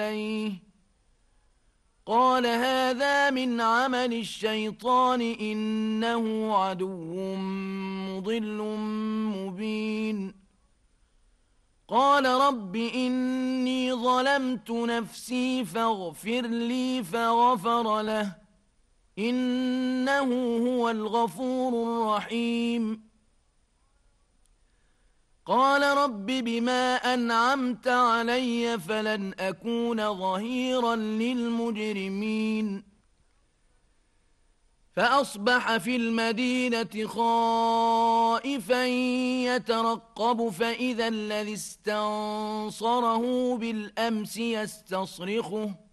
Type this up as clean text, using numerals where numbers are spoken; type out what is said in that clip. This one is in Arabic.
عليه قال هذا من عمل الشيطان إنه عدو مضل مبين قال رب إني ظلمت نفسي فاغفر لي فغفر له إنه هو الغفور الرحيم قال رب بما أنعمت علي فلن أكون ظهيرا للمجرمين فأصبح في المدينة خائفا يترقب فإذا الذي استنصره بالأمس يستصرخه